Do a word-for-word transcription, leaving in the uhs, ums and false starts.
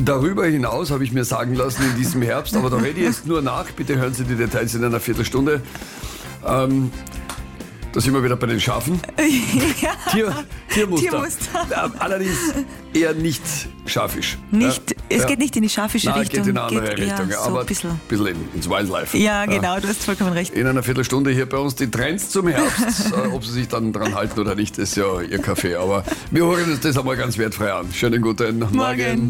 Darüber hinaus habe ich mir sagen lassen in diesem Herbst, aber da rede ich jetzt nur nach, bitte hören Sie die Details in einer Viertelstunde. Ähm, Da sind wir wieder bei den Schafen. Ja. Tier, Tiermuster. Tiermuster. Ja, allerdings eher nicht schafisch. Nicht, ja. es ja. geht nicht in die schafische Nein, Richtung. geht in eine andere geht, Richtung, ja, so aber ein bisschen. ein bisschen in, ins Wildlife. Ja, genau, du hast vollkommen recht. In einer Viertelstunde hier bei uns die Trends zum Herbst. äh, ob Sie sich dann dran halten oder nicht, ist ja Ihr Kaffee. Aber wir hören uns das einmal ganz wertfrei an. Schönen guten Morgen. Morgen.